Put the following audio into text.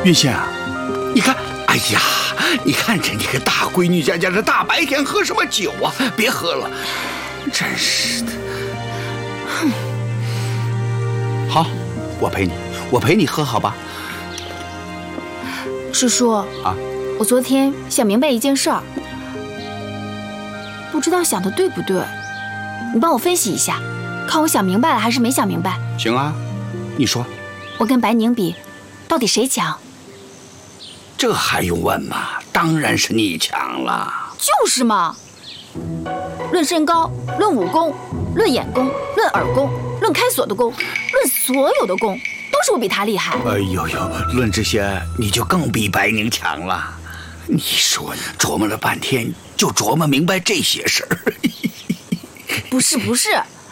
云仙啊，你看，哎呀，你看这个大闺女家这大白天喝什么酒啊？别喝了，真是的。哼，好，我陪你喝，好吧？ 师叔啊， 我昨天想明白一件事儿，不知道想的对不对，你帮我分析一下，看我想明白了还是没想明白。 行啊，你说。 我跟白宁比，到底谁强？ 这还用问吗？当然是你强了。 就是嘛！论身高，论武功，论眼功，论耳功，论开锁的功，论所有的功，都是我比他厉害。 哎呦呦，论这些你就更比白宁强了。你说你琢磨了半天，就琢磨明白这些事儿。 不是，